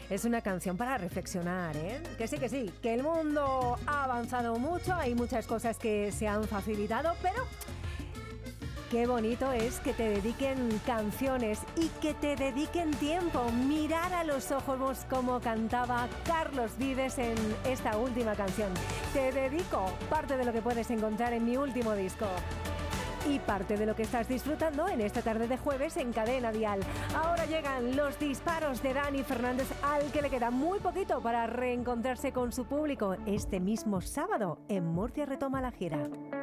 Es una canción para reflexionar, ¿eh? Que sí, que el mundo ha avanzado mucho, hay muchas cosas que se han facilitado, pero qué bonito es que te dediquen canciones y que te dediquen tiempo. Mirar a los ojos como cantaba Carlos Vives en esta última canción. Te dedico parte de lo que puedes encontrar en mi último disco. Y parte de lo que estás disfrutando en esta tarde de jueves en Cadena Dial. Ahora llegan los disparos de Dani Fernández, al que le queda muy poquito para reencontrarse con su público este mismo sábado en Murcia retoma la gira.